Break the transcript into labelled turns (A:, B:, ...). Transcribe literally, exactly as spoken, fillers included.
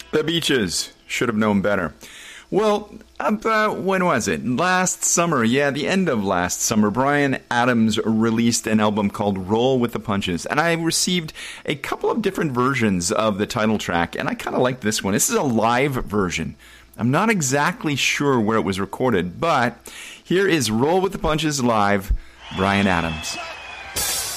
A: The Beaches. Should have known better. Well, about, when was it? Last summer. Yeah, the end of last summer. Bryan Adams released an album called Roll with the Punches. And I received a couple of different versions of the title track. And I kind of like this one. This is a live version. I'm not exactly sure where it was recorded. But here is Roll with the Punches live, Bryan Adams.